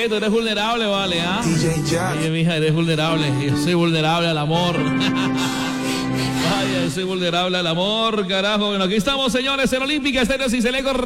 tú eres vulnerable, vale, ¿ah? DJ Jack. Oye, mija, eres vulnerable. Yo soy vulnerable al amor. Vaya, yo soy vulnerable al amor, carajo. Bueno, aquí estamos, señores, en Olímpica Estéreo Cincelejo.